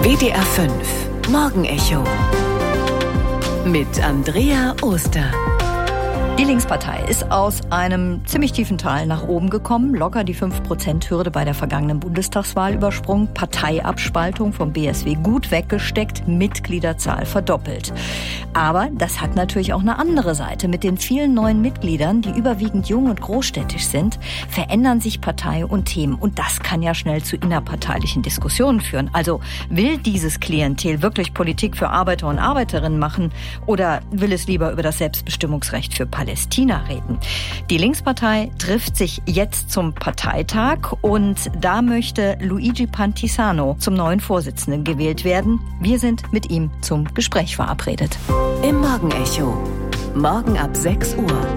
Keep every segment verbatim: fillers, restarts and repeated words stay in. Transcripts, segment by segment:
W D R fünf Morgenecho mit Andrea Oster. Die Linkspartei ist aus einem ziemlich tiefen Tal nach oben gekommen, locker die fünf Prozent Hürde bei der vergangenen Bundestagswahl übersprungen, Parteiabspaltung vom B S W gut weggesteckt, Mitgliederzahl verdoppelt. Aber das hat natürlich auch eine andere Seite. Mit den vielen neuen Mitgliedern, die überwiegend jung und großstädtisch sind, verändern sich Partei und Themen. Und das kann ja schnell zu innerparteilichen Diskussionen führen. Also will dieses Klientel wirklich Politik für Arbeiter und Arbeiterinnen machen oder will es lieber über das Selbstbestimmungsrecht für Palästina reden? Die Linkspartei trifft sich jetzt zum Parteitag und da möchte Luigi Pantisano zum neuen Vorsitzenden gewählt werden. Wir sind mit ihm zum Gespräch verabredet. Im Morgenecho. Morgen ab sechs Uhr.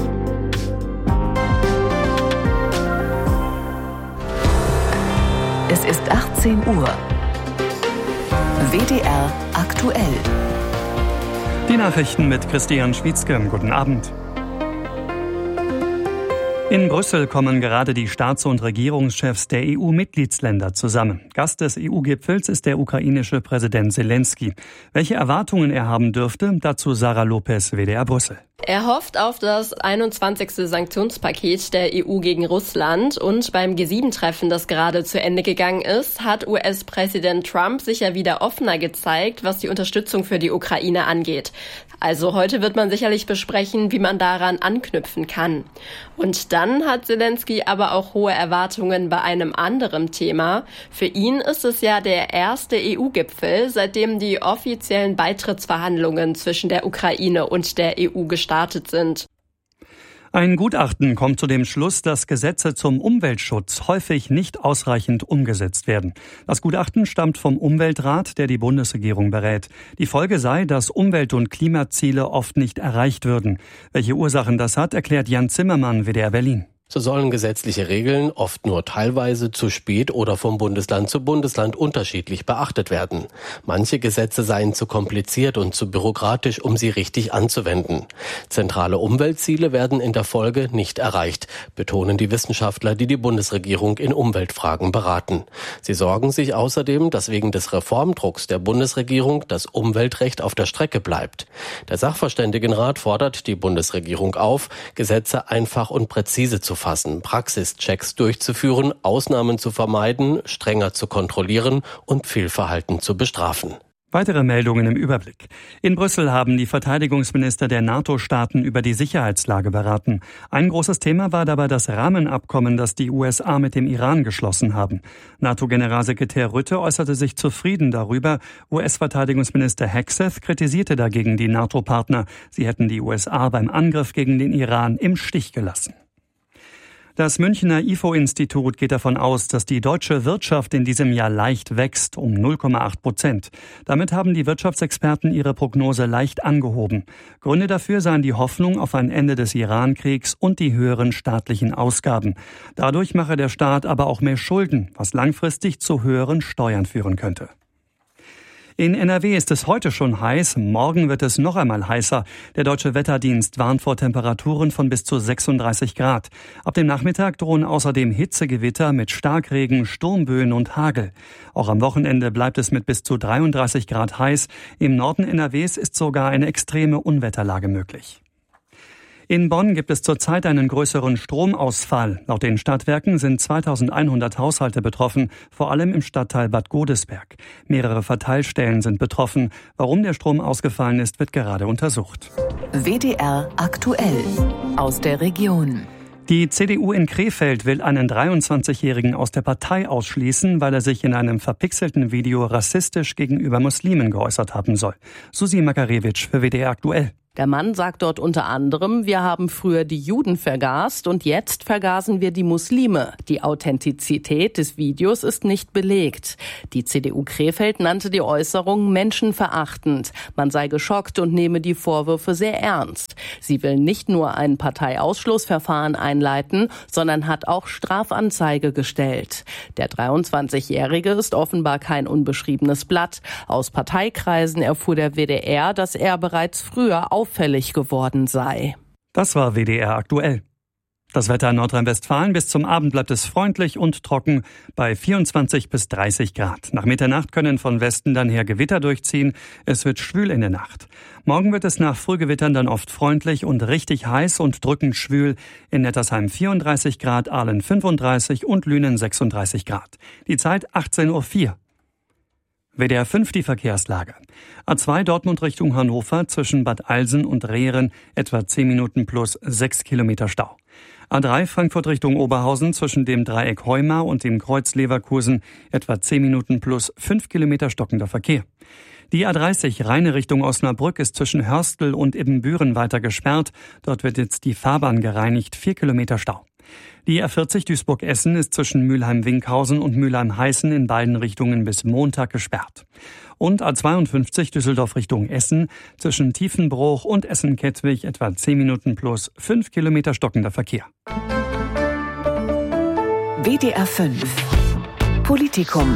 Es ist achtzehn Uhr. W D R aktuell. Die Nachrichten mit Christian Schwietzke. Guten Abend. In Brüssel kommen gerade die Staats- und Regierungschefs der E U-Mitgliedsländer zusammen. Gast des E U-Gipfels ist der ukrainische Präsident Zelensky. Welche Erwartungen er haben dürfte, dazu Sarah Lopez, W D R Brüssel. Er hofft auf das einundzwanzigste Sanktionspaket der E U gegen Russland und beim G sieben Treffen, das gerade zu Ende gegangen ist, hat U S-Präsident Trump sich ja wieder offener gezeigt, was die Unterstützung für die Ukraine angeht. Also heute wird man sicherlich besprechen, wie man daran anknüpfen kann. Und dann hat Zelensky aber auch hohe Erwartungen bei einem anderen Thema. Für ihn ist es ja der erste E U-Gipfel, seitdem die offiziellen Beitrittsverhandlungen zwischen der Ukraine und der E U gestartet sind. Ein Gutachten kommt zu dem Schluss, dass Gesetze zum Umweltschutz häufig nicht ausreichend umgesetzt werden. Das Gutachten stammt vom Umweltrat, der die Bundesregierung berät. Die Folge sei, dass Umwelt- und Klimaziele oft nicht erreicht würden. Welche Ursachen das hat, erklärt Jan Zimmermann, W D R Berlin. So sollen gesetzliche Regeln oft nur teilweise, zu spät oder vom Bundesland zu Bundesland unterschiedlich beachtet werden. Manche Gesetze seien zu kompliziert und zu bürokratisch, um sie richtig anzuwenden. Zentrale Umweltziele werden in der Folge nicht erreicht, betonen die Wissenschaftler, die die Bundesregierung in Umweltfragen beraten. Sie sorgen sich außerdem, dass wegen des Reformdrucks der Bundesregierung das Umweltrecht auf der Strecke bleibt. Der Sachverständigenrat fordert die Bundesregierung auf, Gesetze einfach und präzise zu fassen, Praxischecks durchzuführen, Ausnahmen zu vermeiden, strenger zu kontrollieren und Fehlverhalten zu bestrafen. Weitere Meldungen im Überblick. In Brüssel haben die Verteidigungsminister der NATO-Staaten über die Sicherheitslage beraten. Ein großes Thema war dabei das Rahmenabkommen, das die U S A mit dem Iran geschlossen haben. NATO-Generalsekretär Rutte äußerte sich zufrieden darüber. U S-Verteidigungsminister Hegseth kritisierte dagegen die NATO-Partner. Sie hätten die U S A beim Angriff gegen den Iran im Stich gelassen. Das Münchner I F O-Institut geht davon aus, dass die deutsche Wirtschaft in diesem Jahr leicht wächst, um null Komma acht Prozent. Damit haben die Wirtschaftsexperten ihre Prognose leicht angehoben. Gründe dafür seien die Hoffnung auf ein Ende des Iran-Kriegs und die höheren staatlichen Ausgaben. Dadurch mache der Staat aber auch mehr Schulden, was langfristig zu höheren Steuern führen könnte. In N R W ist es heute schon heiß, morgen wird es noch einmal heißer. Der Deutsche Wetterdienst warnt vor Temperaturen von bis zu sechsunddreißig Grad. Ab dem Nachmittag drohen außerdem Hitzegewitter mit Starkregen, Sturmböen und Hagel. Auch am Wochenende bleibt es mit bis zu dreiunddreißig Grad heiß. Im Norden N R Ws ist sogar eine extreme Unwetterlage möglich. In Bonn gibt es zurzeit einen größeren Stromausfall. Laut den Stadtwerken sind zweitausendeinhundert Haushalte betroffen, vor allem im Stadtteil Bad Godesberg. Mehrere Verteilstellen sind betroffen. Warum der Strom ausgefallen ist, wird gerade untersucht. W D R aktuell aus der Region. Die C D U in Krefeld will einen dreiundzwanzigjährigen aus der Partei ausschließen, weil er sich in einem verpixelten Video rassistisch gegenüber Muslimen geäußert haben soll. Susi Makarewitsch für W D R aktuell. Der Mann sagt dort unter anderem, wir haben früher die Juden vergast und jetzt vergasen wir die Muslime. Die Authentizität des Videos ist nicht belegt. Die C D U Krefeld nannte die Äußerung menschenverachtend. Man sei geschockt und nehme die Vorwürfe sehr ernst. Sie will nicht nur ein Parteiausschlussverfahren einleiten, sondern hat auch Strafanzeige gestellt. Der dreiundzwanzigjährige ist offenbar kein unbeschriebenes Blatt. Aus Parteikreisen erfuhr der W D R, dass er bereits früher auffällig geworden sei. Das war W D R aktuell. Das Wetter in Nordrhein-Westfalen: bis zum Abend bleibt es freundlich und trocken bei vierundzwanzig bis dreißig Grad. Nach Mitternacht können von Westen dann her Gewitter durchziehen. Es wird schwül in der Nacht. Morgen wird es nach Frühgewittern dann oft freundlich und richtig heiß und drückend schwül. In Nettersheim vierunddreißig Grad, Aalen fünfunddreißig und Lünen sechsunddreißig Grad. Die Zeit achtzehn Uhr vier. W D R fünf, die Verkehrslage. A zwei Dortmund Richtung Hannover zwischen Bad Alsen und Rehren etwa zehn Minuten plus sechs Kilometer Stau. A drei Frankfurt Richtung Oberhausen zwischen dem Dreieck Heumar und dem Kreuz Leverkusen etwa zehn Minuten plus fünf Kilometer stockender Verkehr. Die A dreißig Rheine Richtung Osnabrück ist zwischen Hörstel und Ibbenbüren weiter gesperrt. Dort wird jetzt die Fahrbahn gereinigt, vier Kilometer Stau. Die A vierzig Duisburg-Essen ist zwischen Mülheim-Winkhausen und Mülheim-Heißen in beiden Richtungen bis Montag gesperrt. Und A zweiundfünfzig Düsseldorf Richtung Essen zwischen Tiefenbruch und Essen-Kettwig etwa zehn Minuten plus fünf Kilometer stockender Verkehr. W D R fünf Politikum.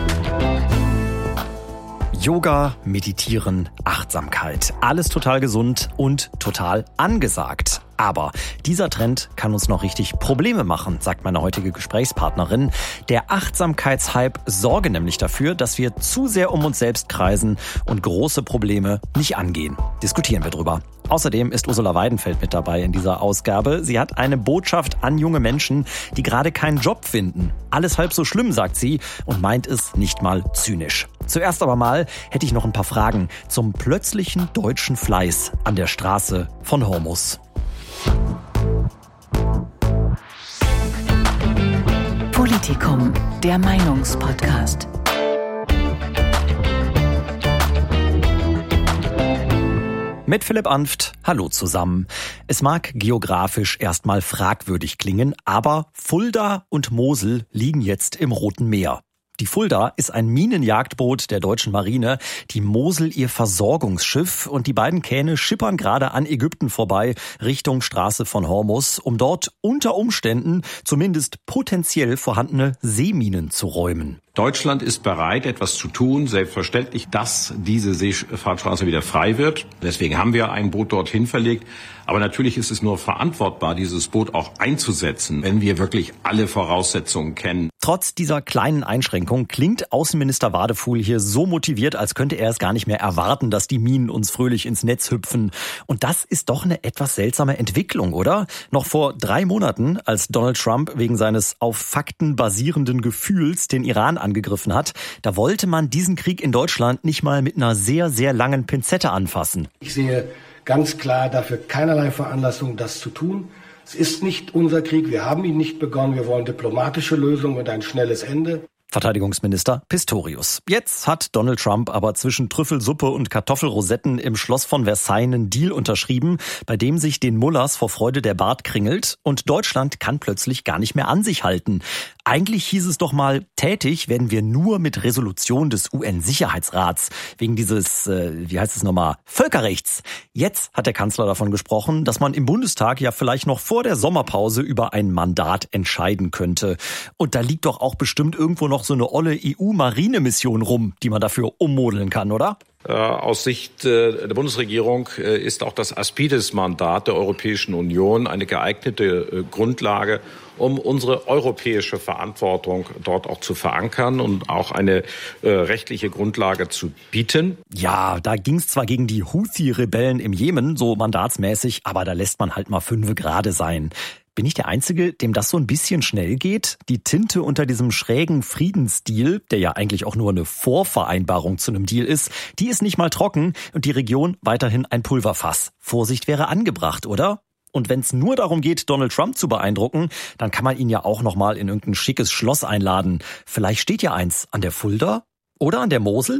Yoga, Meditieren, Achtsamkeit. Alles total gesund und total angesagt. Aber dieser Trend kann uns noch richtig Probleme machen, sagt meine heutige Gesprächspartnerin. Der Achtsamkeitshype sorge nämlich dafür, dass wir zu sehr um uns selbst kreisen und große Probleme nicht angehen. Diskutieren wir drüber. Außerdem ist Ursula Weidenfeld mit dabei in dieser Ausgabe. Sie hat eine Botschaft an junge Menschen, die gerade keinen Job finden. Alles halb so schlimm, sagt sie, und meint es nicht mal zynisch. Zuerst aber mal hätte ich noch ein paar Fragen zum plötzlichen deutschen Fleiß an der Straße von Hormus. Politikum, der Meinungspodcast. Mit Philipp Anft, hallo zusammen. Es mag geografisch erstmal fragwürdig klingen, aber Fulda und Mosel liegen jetzt im Roten Meer. Die Fulda ist ein Minenjagdboot der deutschen Marine, die Mosel ihr Versorgungsschiff, und die beiden Kähne schippern gerade an Ägypten vorbei Richtung Straße von Hormus, um dort unter Umständen zumindest potenziell vorhandene Seeminen zu räumen. Deutschland ist bereit, etwas zu tun, selbstverständlich, dass diese Seefahrtstraße wieder frei wird. Deswegen haben wir ein Boot dorthin verlegt. Aber natürlich ist es nur verantwortbar, dieses Boot auch einzusetzen, wenn wir wirklich alle Voraussetzungen kennen. Trotz dieser kleinen Einschränkung klingt Außenminister Wadefuhl hier so motiviert, als könnte er es gar nicht mehr erwarten, dass die Minen uns fröhlich ins Netz hüpfen. Und das ist doch eine etwas seltsame Entwicklung, oder? Noch vor drei Monaten, als Donald Trump wegen seines auf Fakten basierenden Gefühls den Iran angegriffen hat, da wollte man diesen Krieg in Deutschland nicht mal mit einer sehr, sehr langen Pinzette anfassen. Ich sehe ganz klar dafür keinerlei Veranlassung, das zu tun. Es ist nicht unser Krieg, wir haben ihn nicht begonnen, wir wollen diplomatische Lösungen und ein schnelles Ende. Verteidigungsminister Pistorius. Jetzt hat Donald Trump aber zwischen Trüffelsuppe und Kartoffelrosetten im Schloss von Versailles einen Deal unterschrieben, bei dem sich den Mullahs vor Freude der Bart kringelt, und Deutschland kann plötzlich gar nicht mehr an sich halten. Eigentlich hieß es doch mal, tätig werden wir nur mit Resolution des U N-Sicherheitsrats, wegen dieses, äh, wie heißt es nochmal, Völkerrechts. Jetzt hat der Kanzler davon gesprochen, dass man im Bundestag ja vielleicht noch vor der Sommerpause über ein Mandat entscheiden könnte. Und da liegt doch auch bestimmt irgendwo noch so eine olle E U-Marinemission rum, die man dafür ummodeln kann, oder? Aus Sicht der Bundesregierung ist auch das Aspides-Mandat der Europäischen Union eine geeignete Grundlage, um unsere europäische Verantwortung dort auch zu verankern und auch eine rechtliche Grundlage zu bieten. Ja, da ging es zwar gegen die Houthi-Rebellen im Jemen, so mandatsmäßig, aber da lässt man halt mal fünfe gerade sein. Bin ich der Einzige, dem das so ein bisschen schnell geht? Die Tinte unter diesem schrägen Friedensdeal, der ja eigentlich auch nur eine Vorvereinbarung zu einem Deal ist, die ist nicht mal trocken und die Region weiterhin ein Pulverfass. Vorsicht wäre angebracht, oder? Und wenn es nur darum geht, Donald Trump zu beeindrucken, dann kann man ihn ja auch noch mal in irgendein schickes Schloss einladen. Vielleicht steht ja eins an der Fulda oder an der Mosel?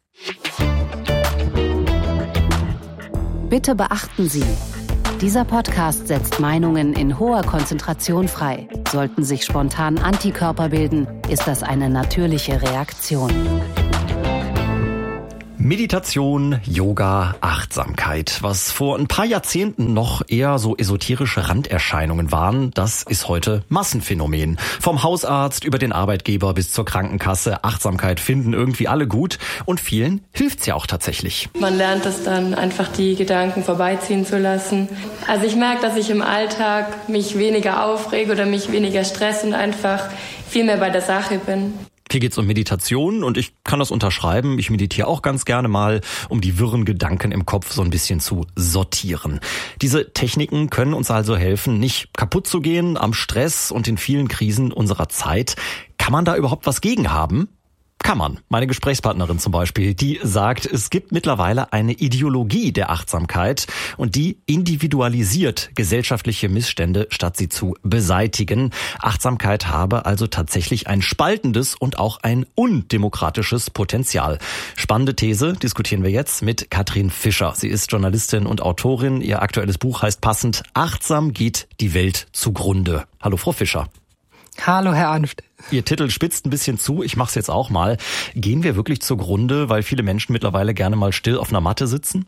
Bitte beachten Sie: Dieser Podcast setzt Meinungen in hoher Konzentration frei. Sollten sich spontan Antikörper bilden, ist das eine natürliche Reaktion. Meditation, Yoga, Achtsamkeit. Was vor ein paar Jahrzehnten noch eher so esoterische Randerscheinungen waren, das ist heute Massenphänomen. Vom Hausarzt über den Arbeitgeber bis zur Krankenkasse. Achtsamkeit finden irgendwie alle gut und vielen hilft's ja auch tatsächlich. Man lernt es dann einfach, die Gedanken vorbeiziehen zu lassen. Also ich merke, dass ich im Alltag mich weniger aufrege oder mich weniger stresse und einfach viel mehr bei der Sache bin. Hier geht's um Meditation und ich kann das unterschreiben. Ich meditiere auch ganz gerne mal, um die wirren Gedanken im Kopf so ein bisschen zu sortieren. Diese Techniken können uns also helfen, nicht kaputt zu gehen am Stress und den vielen Krisen unserer Zeit. Kann man da überhaupt was gegen haben? Kann man. Meine Gesprächspartnerin zum Beispiel, die sagt, es gibt mittlerweile eine Ideologie der Achtsamkeit und die individualisiert gesellschaftliche Missstände, statt sie zu beseitigen. Achtsamkeit habe also tatsächlich ein spaltendes und auch ein undemokratisches Potenzial. Spannende These diskutieren wir jetzt mit Katrin Fischer. Sie ist Journalistin und Autorin. Ihr aktuelles Buch heißt passend "Achtsam geht die Welt zugrunde". Hallo, Frau Fischer. Hallo, Herr Arnft. Ihr Titel spitzt ein bisschen zu, ich mache es jetzt auch mal. Gehen wir wirklich zugrunde, weil viele Menschen mittlerweile gerne mal still auf einer Matte sitzen?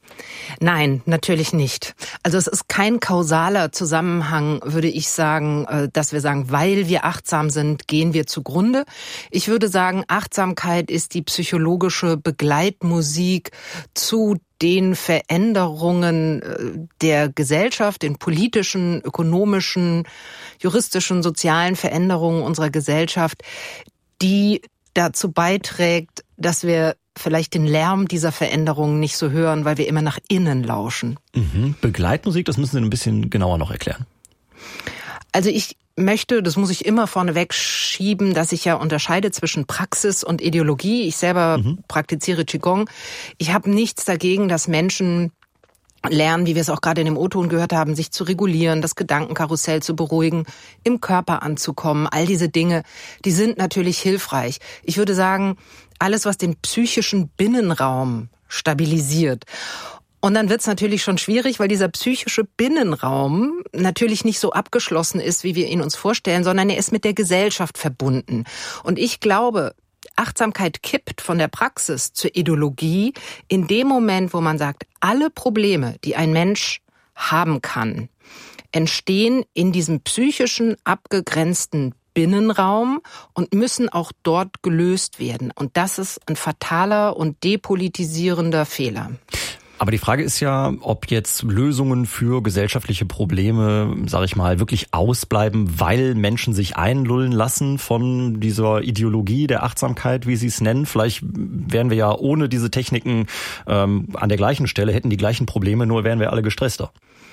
Nein, natürlich nicht. Also es ist kein kausaler Zusammenhang, würde ich sagen, dass wir sagen, weil wir achtsam sind, gehen wir zugrunde. Ich würde sagen, Achtsamkeit ist die psychologische Begleitmusik zu den Veränderungen der Gesellschaft, den politischen, ökonomischen, juristischen, sozialen Veränderungen unserer Gesellschaft, die dazu beiträgt, dass wir vielleicht den Lärm dieser Veränderungen nicht so hören, weil wir immer nach innen lauschen. Mhm. Begleitmusik, das müssen Sie ein bisschen genauer noch erklären. Also ich möchte, das muss ich immer vorneweg schieben, dass ich ja unterscheide zwischen Praxis und Ideologie. Ich selber mhm. praktiziere Qigong. Ich habe nichts dagegen, dass Menschen lernen, wie wir es auch gerade in dem O-Ton gehört haben, sich zu regulieren, das Gedankenkarussell zu beruhigen, im Körper anzukommen. All diese Dinge, die sind natürlich hilfreich. Ich würde sagen, alles, was den psychischen Binnenraum stabilisiert. Und dann wird es natürlich schon schwierig, weil dieser psychische Binnenraum natürlich nicht so abgeschlossen ist, wie wir ihn uns vorstellen, sondern er ist mit der Gesellschaft verbunden. Und ich glaube, Achtsamkeit kippt von der Praxis zur Ideologie in dem Moment, wo man sagt, alle Probleme, die ein Mensch haben kann, entstehen in diesem psychischen, abgegrenzten Binnenraum und müssen auch dort gelöst werden. Und das ist ein fataler und depolitisierender Fehler. Aber die Frage ist ja, ob jetzt Lösungen für gesellschaftliche Probleme, sage ich mal, wirklich ausbleiben, weil Menschen sich einlullen lassen von dieser Ideologie der Achtsamkeit, wie Sie es nennen. Vielleicht wären wir ja ohne diese Techniken ähm, an der gleichen Stelle, hätten die gleichen Probleme, nur wären wir alle gestresster.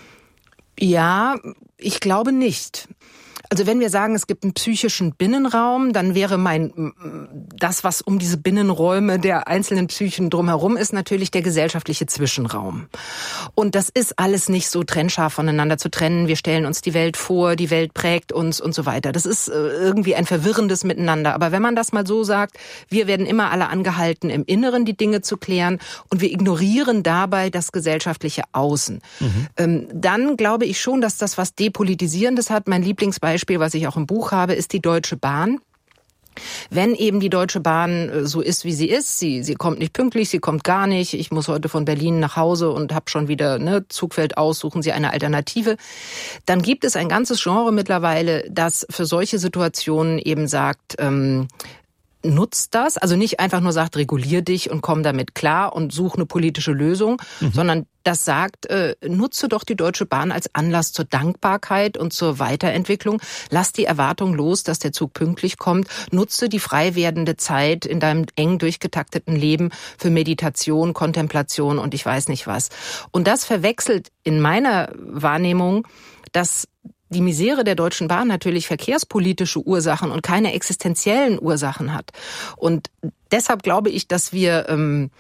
Ja, ich glaube nicht. Also wenn wir sagen, es gibt einen psychischen Binnenraum, dann wäre mein das, was um diese Binnenräume der einzelnen Psychen drumherum ist, natürlich der gesellschaftliche Zwischenraum. Und das ist alles nicht so trennscharf voneinander zu trennen. Wir stellen uns die Welt vor, die Welt prägt uns und so weiter. Das ist irgendwie ein verwirrendes Miteinander. Aber wenn man das mal so sagt, wir werden immer alle angehalten, im Inneren die Dinge zu klären und wir ignorieren dabei das gesellschaftliche Außen. Mhm. Dann glaube ich schon, dass das was Depolitisierendes hat. Mein Lieblingsbeispiel Beispiel, was ich auch im Buch habe, ist die Deutsche Bahn. Wenn eben die Deutsche Bahn so ist, wie sie ist, sie, sie kommt nicht pünktlich, sie kommt gar nicht, ich muss heute von Berlin nach Hause und habe schon wieder, ne, Zug fällt aus, suchen Sie eine Alternative, dann gibt es ein ganzes Genre mittlerweile, das für solche Situationen eben sagt, ähm, nutzt das, also nicht einfach nur sagt, regulier dich und komm damit klar und such eine politische Lösung, mhm. sondern das sagt, äh, nutze doch die Deutsche Bahn als Anlass zur Dankbarkeit und zur Weiterentwicklung. Lass die Erwartung los, dass der Zug pünktlich kommt. Nutze die frei werdende Zeit in deinem eng durchgetakteten Leben für Meditation, Kontemplation und ich weiß nicht was. Und das verwechselt in meiner Wahrnehmung, dass die Misere der Deutschen Bahn natürlich verkehrspolitische Ursachen und keine existenziellen Ursachen hat. Und deshalb glaube ich, dass wir ähm,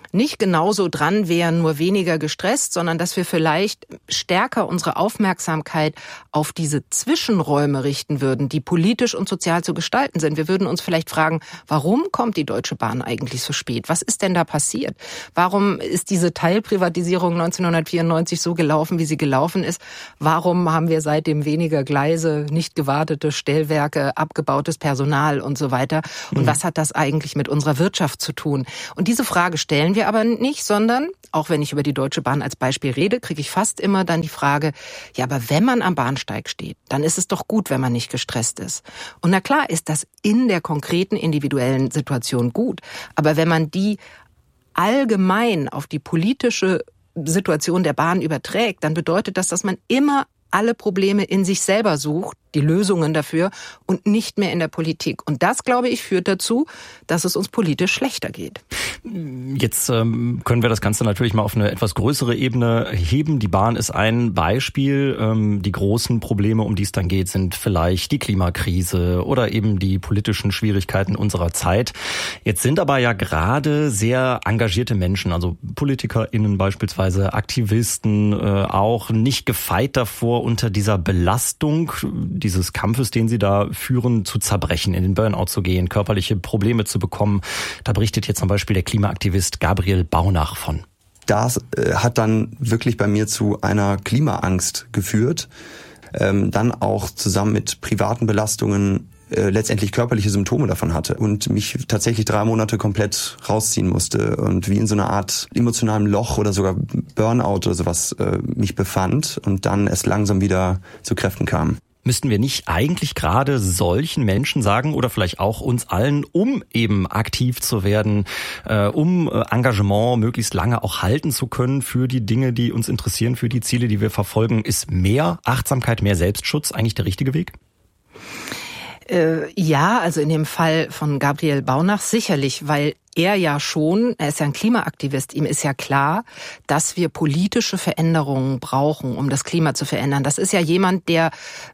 nicht genauso dran wären, nur weniger gestresst, sondern dass wir vielleicht stärker unsere Aufmerksamkeit auf diese Zwischenräume richten würden, die politisch und sozial zu gestalten sind. Wir würden uns vielleicht fragen, warum kommt die Deutsche Bahn eigentlich so spät? Was ist denn da passiert? Warum ist diese Teilprivatisierung neunzehnhundertvierundneunzig so gelaufen, wie sie gelaufen ist? Warum haben wir seitdem weniger Gleise, nicht gewartete Stellwerke, abgebautes Personal und so weiter? Und mhm. was hat das eigentlich mit unserer Wirtschaft zu tun? Und diese Frage stellen wir aber nicht, sondern, auch wenn ich über die Deutsche Bahn als Beispiel rede, kriege ich fast immer dann die Frage, ja, aber wenn man am Bahnsteig steht, dann ist es doch gut, wenn man nicht gestresst ist. Und na klar ist das in der konkreten individuellen Situation gut, aber wenn man die allgemein auf die politische Situation der Bahn überträgt, dann bedeutet das, dass man immer alle Probleme in sich selber sucht, die Lösungen dafür und nicht mehr in der Politik. Und das, glaube ich, führt dazu, dass es uns politisch schlechter geht. Jetzt ähm, können wir das Ganze natürlich mal auf eine etwas größere Ebene heben. Die Bahn ist ein Beispiel. Ähm, die großen Probleme, um die es dann geht, sind vielleicht die Klimakrise oder eben die politischen Schwierigkeiten unserer Zeit. Jetzt sind aber ja gerade sehr engagierte Menschen, also PolitikerInnen beispielsweise, Aktivisten, äh, auch nicht gefeit davor, unter dieser Belastung dieses Kampfes, den sie da führen, zu zerbrechen, in den Burnout zu gehen, körperliche Probleme zu bekommen. Da berichtet jetzt zum Beispiel der Klimaaktivist Gabriel Baunach von. Das äh, hat dann wirklich bei mir zu einer Klimaangst geführt. Ähm, dann auch zusammen mit privaten Belastungen äh, letztendlich körperliche Symptome davon hatte und mich tatsächlich drei Monate komplett rausziehen musste und wie in so einer Art emotionalem Loch oder sogar Burnout oder sowas äh, mich befand und dann es langsam wieder zu Kräften kam. Müssten wir nicht eigentlich gerade solchen Menschen sagen oder vielleicht auch uns allen, um eben aktiv zu werden, äh, um äh, Engagement möglichst lange auch halten zu können für die Dinge, die uns interessieren, für die Ziele, die wir verfolgen, ist mehr Achtsamkeit, mehr Selbstschutz eigentlich der richtige Weg? Äh, ja, also in dem Fall von Gabriel Baunach sicherlich, weil er ja schon, er ist ja ein Klimaaktivist, ihm ist ja klar, dass wir politische Veränderungen brauchen, um das Klima zu verändern. Das ist ja jemand, der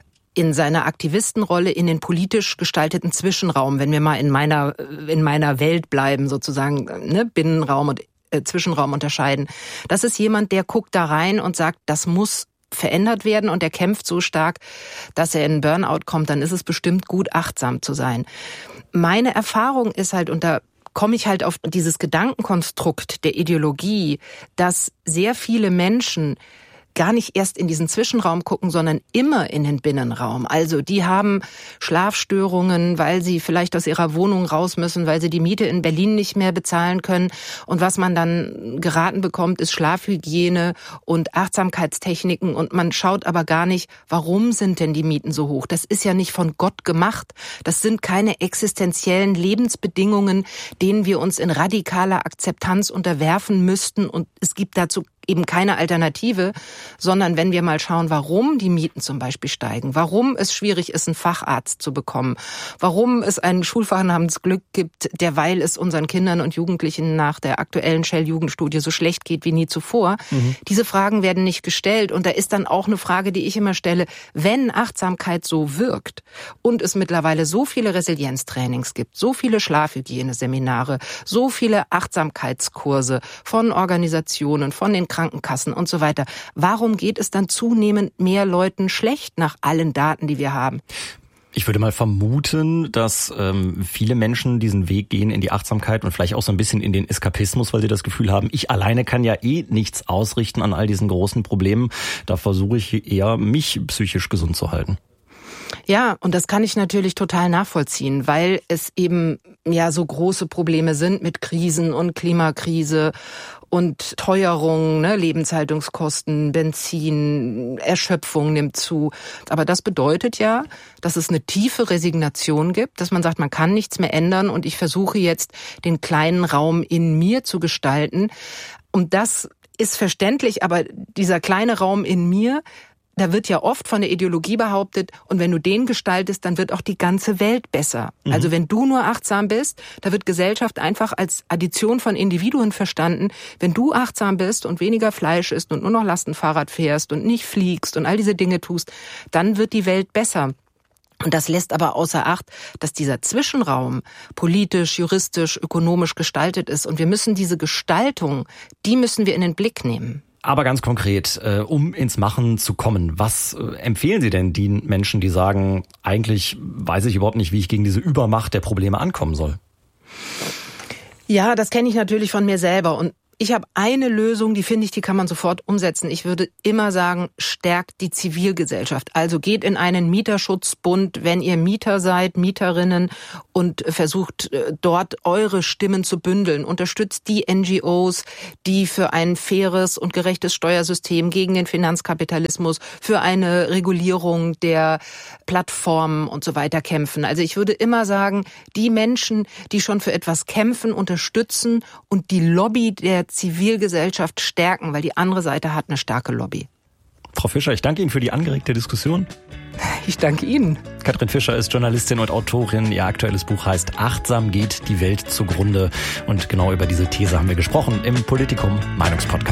in seiner Aktivistenrolle in den politisch gestalteten Zwischenraum, wenn wir mal in meiner in meiner Welt bleiben, sozusagen, ne, Binnenraum und äh, Zwischenraum unterscheiden. Das ist jemand, der guckt da rein und sagt, das muss verändert werden und er kämpft so stark, dass er in Burnout kommt, dann ist es bestimmt gut, achtsam zu sein. Meine Erfahrung ist halt, und da komme ich halt auf dieses Gedankenkonstrukt der Ideologie, dass sehr viele Menschen gar nicht erst in diesen Zwischenraum gucken, sondern immer in den Binnenraum. Also die haben Schlafstörungen, weil sie vielleicht aus ihrer Wohnung raus müssen, weil sie die Miete in Berlin nicht mehr bezahlen können. Und was man dann geraten bekommt, ist Schlafhygiene und Achtsamkeitstechniken. Und man schaut aber gar nicht, warum sind denn die Mieten so hoch? Das ist ja nicht von Gott gemacht. Das sind keine existenziellen Lebensbedingungen, denen wir uns in radikaler Akzeptanz unterwerfen müssten. Und es gibt dazu eben keine Alternative, sondern wenn wir mal schauen, warum die Mieten zum Beispiel steigen, warum es schwierig ist, einen Facharzt zu bekommen, warum es ein Schulfach namens Glück gibt, derweil es unseren Kindern und Jugendlichen nach der aktuellen Shell-Jugendstudie so schlecht geht wie nie zuvor. Mhm. Diese Fragen werden nicht gestellt und da ist dann auch eine Frage, die ich immer stelle, wenn Achtsamkeit so wirkt und es mittlerweile so viele Resilienztrainings gibt, so viele Schlafhygieneseminare, so viele Achtsamkeitskurse von Organisationen, von den Krankenkassen und so weiter. Warum geht es dann zunehmend mehr Leuten schlecht nach allen Daten, die wir haben? Ich würde mal vermuten, dass ähm, viele Menschen diesen Weg gehen in die Achtsamkeit und vielleicht auch so ein bisschen in den Eskapismus, weil sie das Gefühl haben, ich alleine kann ja eh nichts ausrichten an all diesen großen Problemen. Da versuche ich eher, mich psychisch gesund zu halten. Ja, und das kann ich natürlich total nachvollziehen, weil es eben ja so große Probleme sind mit Krisen und Klimakrise und Teuerung, ne, Lebenshaltungskosten, Benzin, Erschöpfung nimmt zu. Aber das bedeutet ja, dass es eine tiefe Resignation gibt, dass man sagt, man kann nichts mehr ändern und ich versuche jetzt, den kleinen Raum in mir zu gestalten. Und das ist verständlich, aber dieser kleine Raum in mir, da wird ja oft von der Ideologie behauptet, und wenn du den gestaltest, dann wird auch die ganze Welt besser. Mhm. Also wenn du nur achtsam bist, da wird Gesellschaft einfach als Addition von Individuen verstanden. Wenn du achtsam bist und weniger Fleisch isst und nur noch Lastenfahrrad fährst und nicht fliegst und all diese Dinge tust, dann wird die Welt besser. Und das lässt aber außer Acht, dass dieser Zwischenraum politisch, juristisch, ökonomisch gestaltet ist. Und wir müssen diese Gestaltung, die müssen wir in den Blick nehmen. Aber ganz konkret, äh, um ins Machen zu kommen, was äh, empfehlen Sie denn den Menschen, die sagen, eigentlich weiß ich überhaupt nicht, wie ich gegen diese Übermacht der Probleme ankommen soll? Ja, das kenne ich natürlich von mir selber. Und ich habe eine Lösung, die finde ich, die kann man sofort umsetzen. Ich würde immer sagen, stärkt die Zivilgesellschaft. Also geht in einen Mieterschutzbund, wenn ihr Mieter seid, Mieterinnen, und versucht dort eure Stimmen zu bündeln. Unterstützt die N G Os, die für ein faires und gerechtes Steuersystem, gegen den Finanzkapitalismus, für eine Regulierung der Plattformen und so weiter kämpfen. Also ich würde immer sagen, die Menschen, die schon für etwas kämpfen, unterstützen und die Lobby der Zivilgesellschaft stärken, weil die andere Seite hat eine starke Lobby. Frau Fischer, ich danke Ihnen für die angeregte Diskussion. Ich danke Ihnen. Katrin Fischer ist Journalistin und Autorin. Ihr aktuelles Buch heißt Achtsam geht die Welt zugrunde. Und genau über diese These haben wir gesprochen im Politikum Meinungspodcast.